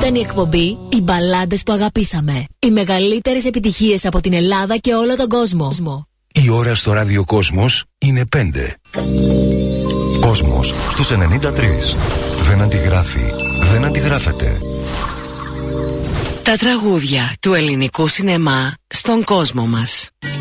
Ήταν η εκπομπή «Οι μπαλάντες που αγαπήσαμε». Οι μεγαλύτερες επιτυχίες από την Ελλάδα και όλο τον κόσμο. Η ώρα στο ραδιοκόσμος είναι 5. Κόσμος στους 93. Δεν αντιγράφει, δεν αντιγράφεται. Τα τραγούδια του ελληνικού σινεμά στον κόσμο μας.